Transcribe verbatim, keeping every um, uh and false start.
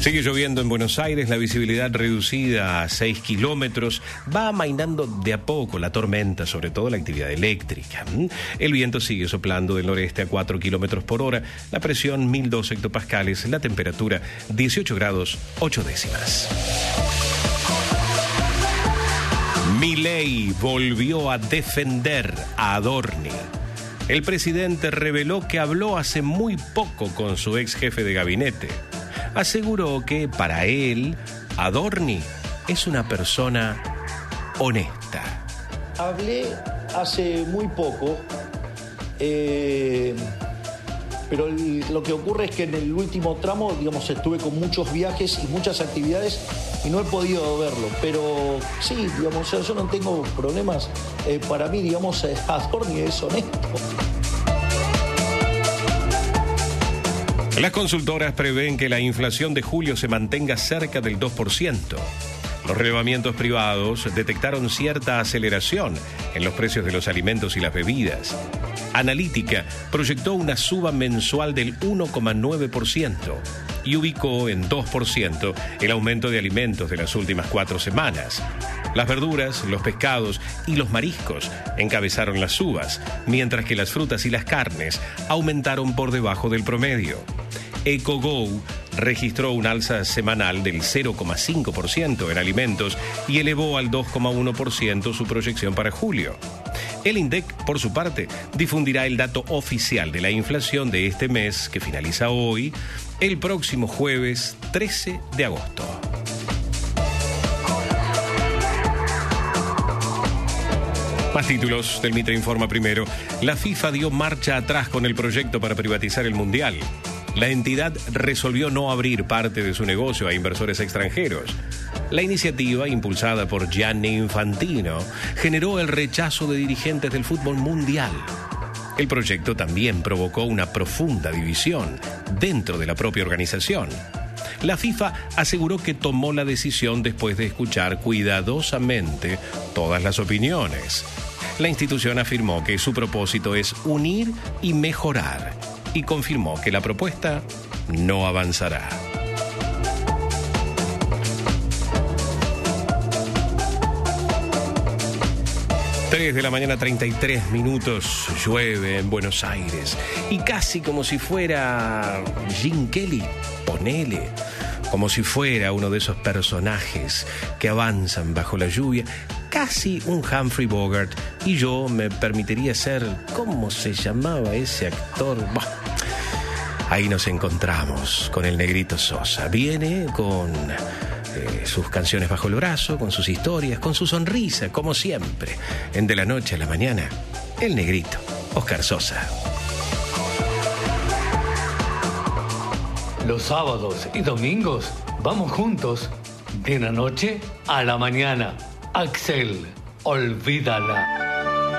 Sigue lloviendo en Buenos Aires, la visibilidad reducida a seis kilómetros. Va amainando de a poco la tormenta, sobre todo la actividad eléctrica. El viento sigue soplando del noreste a cuatro kilómetros por hora. La presión mil dos hectopascales. La temperatura dieciocho grados ocho décimas. Milei volvió a defender a Adorni. El presidente reveló que habló hace muy poco con su ex jefe de gabinete. Aseguró que para él, Adorni es una persona honesta. Hablé hace muy poco, eh, pero el, lo que ocurre es que en el último tramo, digamos, estuve con muchos viajes y muchas actividades y no he podido verlo. Pero sí, digamos, yo no tengo problemas. Eh, para mí, digamos, Adorni es honesto. Las consultoras prevén que la inflación de julio se mantenga cerca del dos por ciento. Los relevamientos privados detectaron cierta aceleración en los precios de los alimentos y las bebidas. Analítica proyectó una suba mensual del uno coma nueve por ciento y ubicó en dos por ciento el aumento de alimentos de las últimas cuatro semanas. Las verduras, los pescados y los mariscos encabezaron las subas, mientras que las frutas y las carnes aumentaron por debajo del promedio. EcoGo registró un alza semanal del cero coma cinco por ciento en alimentos y elevó al dos coma uno por ciento su proyección para julio. El INDEC, por su parte, difundirá el dato oficial de la inflación de este mes, que finaliza hoy, el próximo jueves trece de agosto. Más títulos del Mitre Informa primero. La FIFA dio marcha atrás con el proyecto para privatizar el Mundial. La entidad resolvió no abrir parte de su negocio a inversores extranjeros. La iniciativa, impulsada por Gianni Infantino, generó el rechazo de dirigentes del fútbol mundial. El proyecto también provocó una profunda división dentro de la propia organización. La FIFA aseguró que tomó la decisión después de escuchar cuidadosamente todas las opiniones. La institución afirmó que su propósito es unir y mejorar, y confirmó que la propuesta no avanzará. tres de la mañana, treinta y tres minutos, llueve en Buenos Aires. Y casi como si fuera Gene Kelly, ponele, como si fuera uno de esos personajes que avanzan bajo la lluvia, casi un Humphrey Bogart. Y yo me permitiría ser, ¿cómo se llamaba ese actor? Bah, ahí nos encontramos con el Negrito Sosa. Viene con eh, sus canciones bajo el brazo, con sus historias, con su sonrisa, como siempre. En De la Noche a la Mañana, el Negrito, Oscar Sosa. Los sábados y domingos vamos juntos de la noche a la mañana. Axel, olvídala.